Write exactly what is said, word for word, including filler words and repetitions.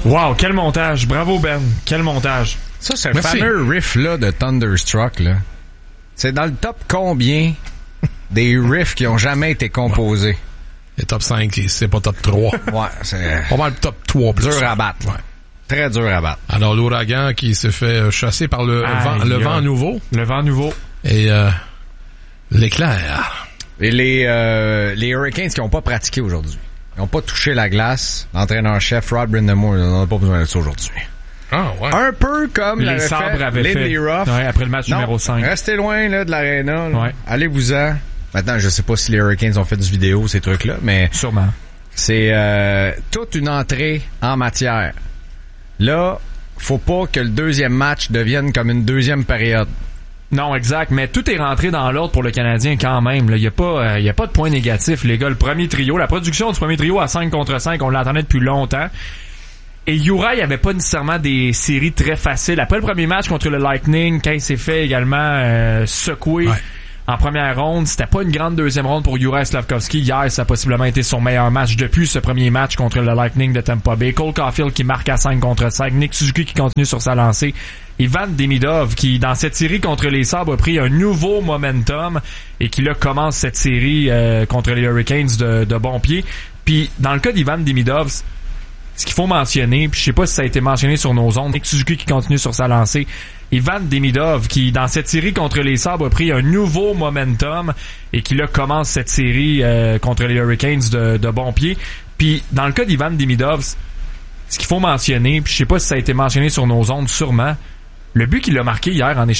Wow, quel montage. Bravo, Ben. Quel montage. Ça, c'est le fameux riff-là de Thunderstruck, là. C'est dans le top combien des riffs qui ont jamais été composés? Le top cinq, c'est pas top trois. Ouais, c'est... Pas mal top trois. Plus. Dur à battre. Ouais. Très dur à battre. Alors, l'ouragan qui s'est fait chasser par le, Aïe, vent, le aïe. vent nouveau. Le vent nouveau. Et euh, l'éclair. Et les, euh, les Hurricanes qui n'ont pas pratiqué aujourd'hui. Ils n'ont pas touché la glace. L'entraîneur-chef Rod Brind'Amour, ils n'en ont pas besoin de ça aujourd'hui. Ah, ouais. Un peu comme les sabres avaient Lindy fait Ruff. Ouais, après le match non, numéro cinq. Restez loin là, de l'aréna. Ouais. Allez-vous-en. Maintenant, je sais pas si les Hurricanes ont fait du vidéo, ces trucs-là, mais Sûrement. c'est euh, toute une entrée en matière. Là, faut pas que le deuxième match devienne comme une deuxième période. Non, exact, mais tout est rentré dans l'ordre pour le Canadien quand même. Il n'y a pas euh, y a pas de point négatif, les gars. Le premier trio, la production du premier trio à cinq contre cinq, on l'attendait depuis longtemps. Et Uri avait pas nécessairement des séries très faciles. Après le premier match contre le Lightning, quand il s'est fait également euh, secouer ouais. en première ronde, c'était pas une grande deuxième ronde pour Juraj Slafkovský. Hier, ça a possiblement été son meilleur match depuis ce premier match contre le Lightning de Tampa Bay. Cole Caulfield qui marque à cinq contre cinq. Nick Suzuki qui continue sur sa lancée. Ivan Demidov qui, dans cette série contre les Sabres, a pris un nouveau momentum et qui là commence cette série euh, contre les Hurricanes de, de bon pied. Puis, dans le cas d'Ivan Demidov, ce qu'il faut mentionner, puis je sais pas si ça a été mentionné sur nos ondes, Nick Suzuki qui continue sur sa lancée, Ivan Demidov qui, dans cette série contre les Sabres, a pris un nouveau momentum et qui là commence cette série euh, contre les Hurricanes de, de bon pied. Puis, dans le cas d'Ivan Demidov, ce qu'il faut mentionner, puis je sais pas si ça a été mentionné sur nos ondes, sûrement, le but qu'il a marqué hier en échange